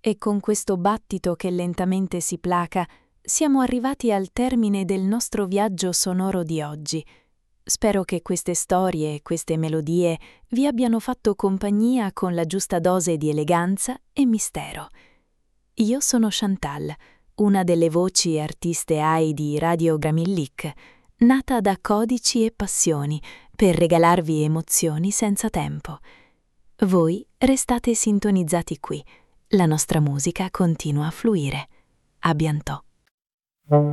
E con questo battito che lentamente si placa, siamo arrivati al termine del nostro viaggio sonoro di oggi. Spero che queste storie e queste melodie vi abbiano fatto compagnia con la giusta dose di eleganza e mistero. Io sono Chantal, una delle voci e artiste AI di Radio Gramillic, nata da codici e passioni per regalarvi emozioni senza tempo. Voi restate sintonizzati qui. La nostra musica continua a fluire. A bientôt.